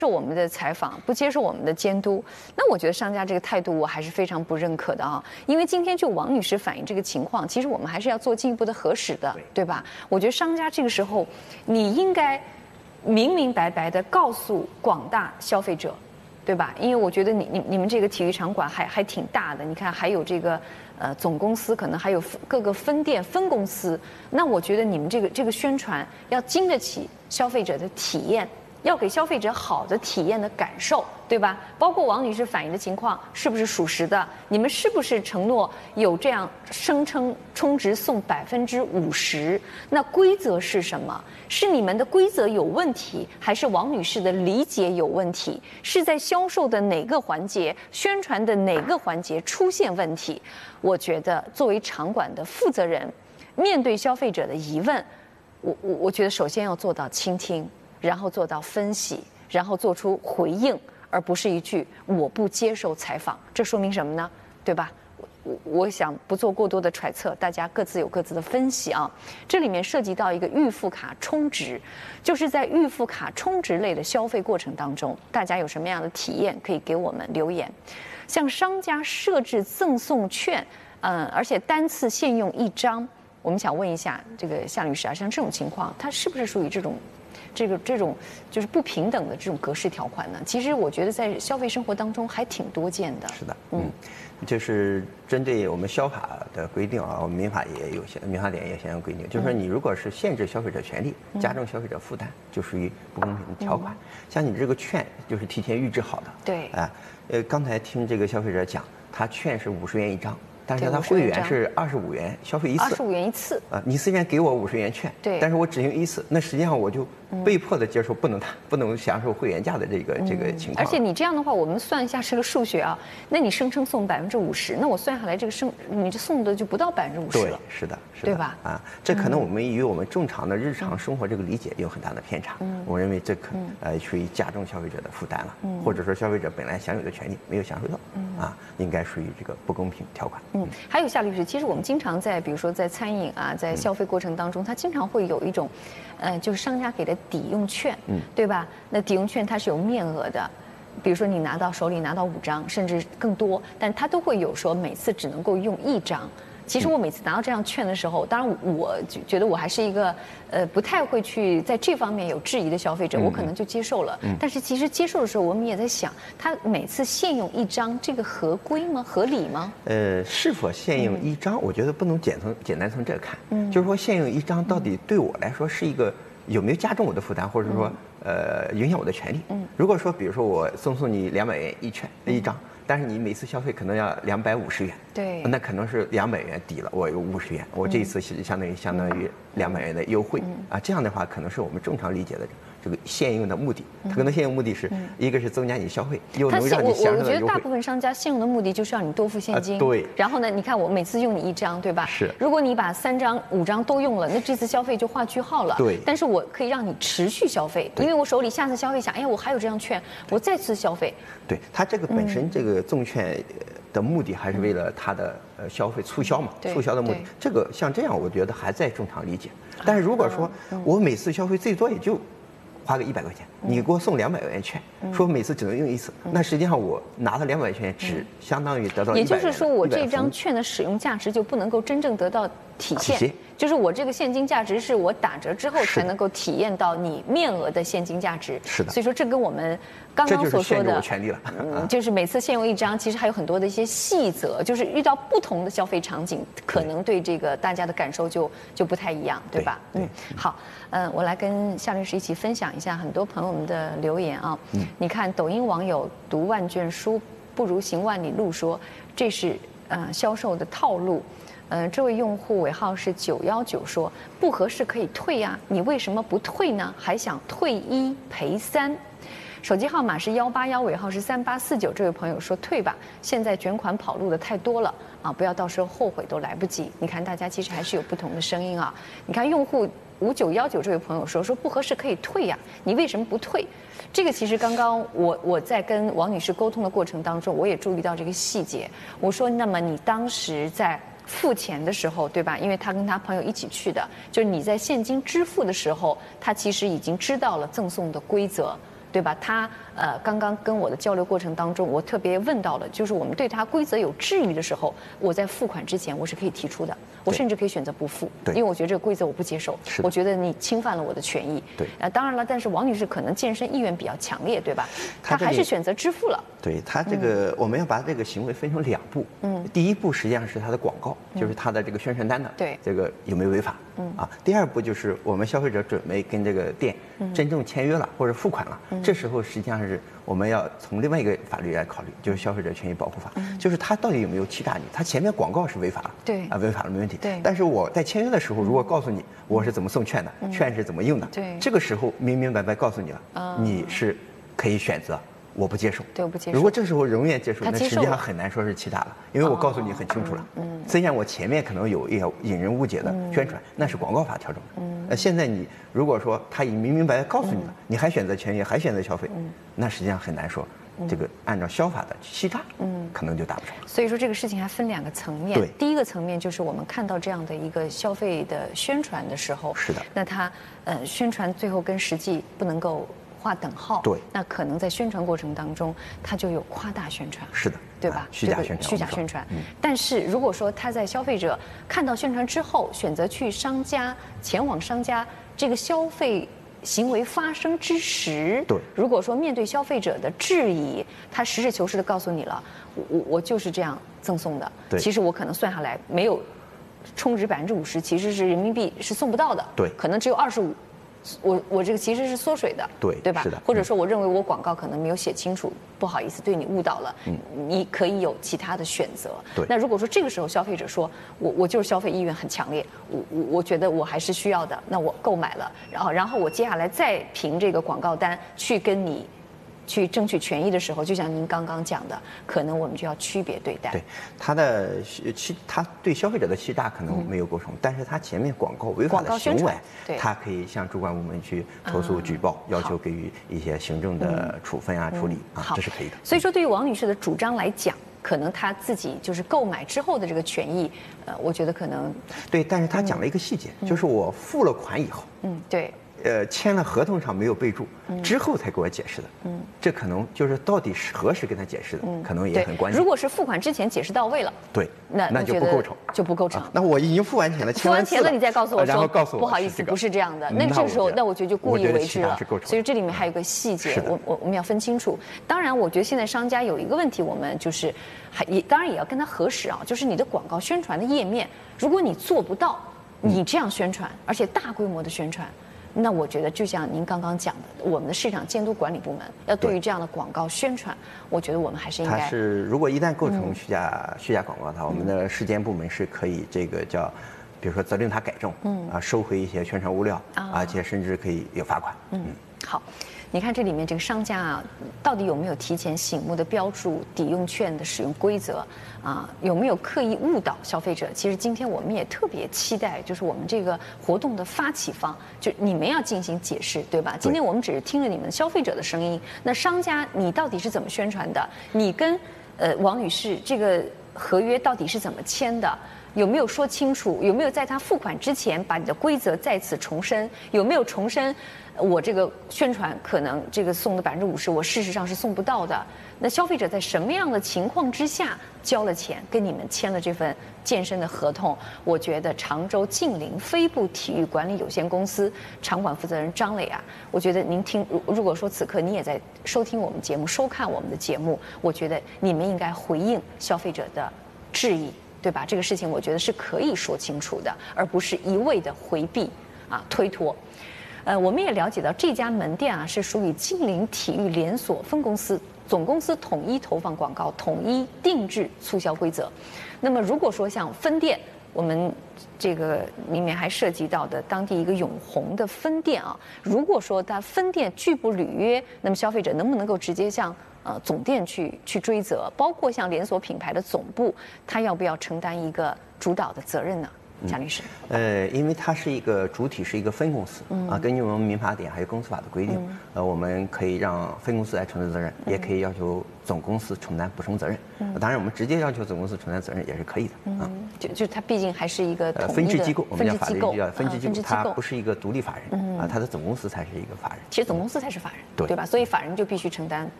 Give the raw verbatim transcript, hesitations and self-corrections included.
受我们的采访，不接受我们的监督，那我觉得商家这个态度我还是非常不认可的啊。因为今天就王女士反映这个情况，其实我们还是要做进一步的核实的，对吧？我觉得商家这个时候，你应该明明白白的告诉广大消费者，对吧？因为我觉得你你你们这个体育场馆还还挺大的，你看还有这个呃总公司，可能还有各个分店分公司，那我觉得你们这个这个宣传要经得起消费者的体验。要给消费者好的体验的感受，对吧？包括王女士反映的情况是不是属实的？你们是不是承诺有这样声称充值送百分之五十？那规则是什么？是你们的规则有问题，还是王女士的理解有问题？是在销售的哪个环节、宣传的哪个环节出现问题？我觉得作为场馆的负责人，面对消费者的疑问，我我我觉得首先要做到倾听。然后做到分析，然后做出回应，而不是一句“我不接受采访”。这说明什么呢？对吧？我我想不做过多的揣测，大家各自有各自的分析啊。这里面涉及到一个预付卡充值，就是在预付卡充值类的消费过程当中，大家有什么样的体验可以给我们留言。像商家设置赠送券，嗯，而且单次限用一张，我们想问一下这个夏律师啊，像这种情况，它是不是属于这种？这个这种就是不平等的这种格式条款呢，其实我觉得在消费生活当中还挺多见的。 是的，嗯，就是针对我们消法的规定啊，我们民法也有些，民法典也相应规定，就是说你如果是限制消费者权利，加重消费者负担，就属于不公平条款。像你这个券就是提前预制好的， 对， 啊，呃，刚才听这个消费者讲，他券是五十元一张。但是它会员是二十五元消费一次， 二十五元一次啊！你虽然给我五十元券， 对， 但是我只用一次，那实际上我就被迫的接受不能不能享受会员价的这个、嗯、这个情况。 而且你这样的话，我们算一下这个数学啊，那你声称送百分之五十，那我算下来这个声你这送的就不到百分之五十了。 对，是的，是的， 对吧？ 啊，这可能我们与我们正常的日常生活这个理解有很大的偏差。嗯，我认为这可呃属于加重消费者的负担了，嗯、或者说消费者本来享有的权利没有享受到，嗯、啊，应该属于这个不公平条款。 嗯，还有夏律师。其实我们经常在，比如说在餐饮啊，在消费过程当中，它经常会有一种，呃，就是商家给的抵用券，嗯，对吧？那抵用券它是有面额的，比如说你拿到手里拿到五张，甚至更多，但它都会有说每次只能够用一张。其实我每次拿到这样券的时候，当然我觉得我还是一个呃不太会去在这方面有质疑的消费者，我可能就接受了。但是其实接受的时候，我们也在想，他每次限用一张，这个合规吗？合理吗？ 呃，是否限用一张，我觉得不能简从简单从这看，嗯，就是说限用一张到底对我来说是一个有没有加重我的负担，或者说呃影响我的权利？嗯，如果说比如说我赠送你两百元一券一张。但是你每次消费可能要两百五十元， 对， 那可能是两百元抵了，我有五十元，我这一次是相当于相当于两百元的优惠，啊，这样的话可能是我们正常理解的这个限用的目的，它可能限用目的是一个是增加你消费，又能让你享受到优惠。 我觉得大部分商家限用的目的就是让你多付现金， 对。 然后呢，你看我每次用你一张，对吧？ 是。 如果你把三张、五张都用了，那这次消费就画句号了。 对。 但是我可以让你持续消费，因为我手里下次消费想，哎呀，我还有这张券，我再次消费。 对，它这个本身这个赠券的目的还是为了它的呃消费促销嘛，促销的目的。这个像这样，我觉得还在正常理解。但是如果说我每次消费最多也就花个一百块钱，你给我送两百元券，说每次只能用一次，那实际上我拿到两百元券只相当于得到一百元。 也就是说，我这张券的使用价值就不能够真正得到体现。就是我这个现金价值是我打折之后才能够体验到你面额的现金价值。 是的。 所以说这跟我们刚刚所说的， 权利了， 嗯，就是每次限用一张，其实还有很多的一些细则，就是遇到不同的消费场景，可能对这个大家的感受就就不太一样，对吧？ 对。 嗯，好，嗯，我来跟夏律师一起分享一下很多朋友们的留言啊。嗯。你看，抖音网友读万卷书不如行万里路说，这是呃销售的套路。呃，这位用户尾号是九幺九说不合适可以退呀、啊，你为什么不退呢？还想退一赔三？手机号码是幺八幺，尾号是三八四九。这位朋友说退吧，现在卷款跑路的太多了啊，不要到时候后悔都来不及。你看大家其实还是有不同的声音啊。你看用户五九幺九这位朋友说说不合适可以退呀、啊，你为什么不退？这个其实刚刚我我在跟王女士沟通的过程当中，我也注意到这个细节。我说，那么你当时在付钱的时候，对吧？因为他跟他朋友一起去的，就是你在现金支付的时候，他其实已经知道了赠送的规则， 对吧？他呃刚刚跟我的交流过程当中，我特别问到了，就是我们对他规则有质疑的时候，我在付款之前我是可以提出的，我甚至可以选择不付，因为我觉得这个规则我不接受，我觉得你侵犯了我的权益。 对， 呃，当然了，但是王女士可能健身意愿比较强烈，对吧？她还是选择支付了。 对她这个，嗯、我们要把这个行为分成两步。嗯，第一步实际上是她的广告，嗯、就是她的这个宣传单的， 对， 这个有没有违法？嗯啊，第二步就是我们消费者准备跟这个店真正签约了或者付款了，嗯、这时候实际上是我们要从另外一个法律来考虑，就是消费者权益保护法，嗯、就是他到底有没有欺诈你？他前面广告是违法了， 对啊，违法了没问题。 对， 但是我在签约的时候，如果告诉你我是怎么送券的，嗯、券是怎么用的， 对， 这个时候明明白白告诉你了，嗯、你是可以选择。我不接受， 对，我不接受。 如果这时候仍愿接受，那实际上很难说是欺诈了，因为我告诉你很清楚了。嗯，虽然我前面可能有一些引人误解的宣传，那是广告法调整的。嗯，那现在你如果说他已经明明白白告诉你了，你还选择权益，还选择消费，那实际上很难说这个按照消法的欺诈，嗯，可能就达不成。 所以说这个事情还分两个层面。 对， 第一个层面就是我们看到这样的一个消费的宣传的时候， 是的， 那他呃宣传最后跟实际不能够划等号， 对， 那可能在宣传过程当中，它就有夸大宣传， 是的， 对吧？ 虚假宣传， 虚假宣传。嗯，但是如果说他在消费者看到宣传之后，选择去商家前往商家这个消费行为发生之时， 对， 如果说面对消费者的质疑，他实事求是的告诉你了，我我我就是这样赠送的， 对， 其实我可能算下来没有充值百分之五十，其实是人民币是送不到的， 对， 可能只有二十五。我我这个其实是缩水的， 对对吧？ 是的， 或者说我认为我广告可能没有写清楚，不好意思对你误导了，嗯，你可以有其他的选择。 对， 那如果说这个时候消费者说我我就是消费意愿很强烈，我我我觉得我还是需要的，那我购买了，然后然后我接下来再凭这个广告单去跟你去争取权益的时候，就像您刚刚讲的，可能我们就要区别对待。 对，他的欺，他对消费者的欺诈可能没有构成，嗯、但是他前面广告违法的行为，他可以向主管部门去投诉举报，嗯、要求给予一些行政的处分啊、嗯、处理啊，这是可以的。 所以说，对于王女士的主张来讲，可能她自己就是购买之后的这个权益，呃，我觉得可能对，但是她讲了一个细节，嗯、就是我付了款以后， 嗯，对。 呃，签了合同上没有备注，嗯、之后才给我解释的。嗯，这可能就是到底是何时跟他解释的，嗯、可能也很关键。 如果是付款之前解释到位了， 对， 那那就不构成， 就不构成。 啊、那我已经付完钱了， 付完钱了，你再告诉我说， 然后告诉我不好意思，不是这样的。那这个时候，那我觉得就故意为之了。所以这里面还有个细节，我我我们要分清楚。当然，我觉得现在商家有一个问题，我们就是还也当然也要跟他核实啊，就是你的广告宣传的页面，如果你做不到你这样宣传，而且大规模的宣传。那我觉得，就像您刚刚讲的，我们的市场监督管理部门要对于这样的广告宣传，我觉得我们还是应该。 它是如果一旦构成虚假、嗯、虚假广告的话，我们的市监部门是可以这个叫，比如说责令他改正，嗯啊，收回一些宣传物料，啊、而且甚至可以有罚款。 嗯，嗯好。你看这里面这个商家啊，到底有没有提前醒目的标注抵用券的使用规则啊？有没有刻意误导消费者？其实今天我们也特别期待，就是我们这个活动的发起方，就你们要进行解释，对吧？今天我们只是听了你们消费者的声音，那商家你到底是怎么宣传的？你跟呃王女士这个合约到底是怎么签的？有没有说清楚？有没有在他付款之前把你的规则再次重申？有没有重申？我这个宣传可能这个送的百分之五十，我事实上是送不到的。那消费者在什么样的情况之下交了钱，跟你们签了这份健身的合同？我觉得常州晋陵飞步体育管理有限公司场馆负责人张磊啊，我觉得您听，如果说此刻你也在收听我们节目、收看我们的节目，我觉得你们应该回应消费者的质疑，对吧？这个事情我觉得是可以说清楚的，而不是一味的回避啊、推脱。呃，我们也了解到这家门店啊是属于晋陵体育连锁分公司，总公司统一投放广告，统一定制促销规则。那么如果说像分店，我们这个里面还涉及到的当地一个永红的分店啊，如果说它分店拒不履约，那么消费者能不能够直接向呃总店去去追责？包括像连锁品牌的总部，它要不要承担一个主导的责任呢？ 贾律师？ 呃，因为它是一个主体是一个分公司，嗯、啊，根据我们民法典还有公司法的规定，嗯、呃，我们可以让分公司来承担责任，嗯、也可以要求总公司承担补充责任。嗯、当然，我们直接要求总公司承担责任也是可以的。嗯，啊、 就就它毕竟还是一个呃分支机构，我们叫法律叫分支机构， 啊、 它不是一个独立法人，嗯、啊，它的总公司才是一个法人。 其实总公司才是法人，对, 对吧？所以法人就必须承担